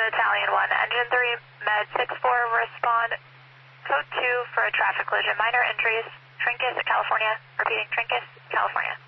Italian 1, engine 3, med 64, respond. Code 2 for a traffic collision, minor injuries, Trincas, California. Repeating, Trincas, California.